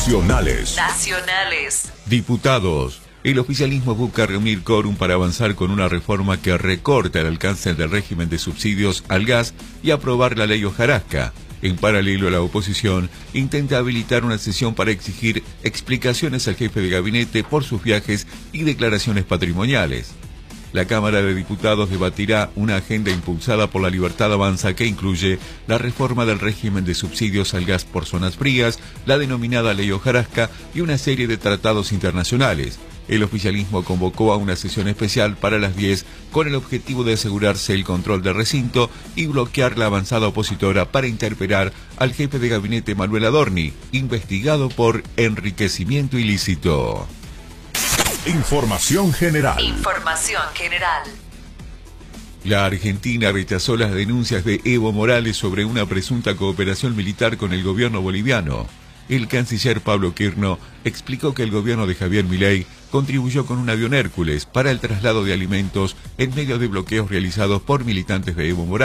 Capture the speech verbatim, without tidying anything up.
Nacionales. Nacionales. Diputados. El oficialismo busca reunir quórum para avanzar con una reforma que recorta el alcance del régimen de subsidios al gas y aprobar la ley hojarasca. En paralelo, la oposición intenta habilitar una sesión para exigir explicaciones al jefe de gabinete por sus viajes y declaraciones patrimoniales. La Cámara de Diputados debatirá una agenda impulsada por La Libertad Avanza que incluye la reforma del régimen de subsidios al gas por zonas frías, la denominada ley hojarasca y una serie de tratados internacionales. El oficialismo convocó a una sesión especial para las diez con el objetivo de asegurarse el control del recinto y bloquear la avanzada opositora para interpelar al jefe de gabinete Manuel Adorni, investigado por enriquecimiento ilícito. Información general. Información general. La Argentina rechazó las denuncias de Evo Morales sobre una presunta cooperación militar con el gobierno boliviano. El canciller Pablo Kirno explicó que el gobierno de Javier Milei contribuyó con un avión Hércules para el traslado de alimentos en medio de bloqueos realizados por militantes de Evo Morales.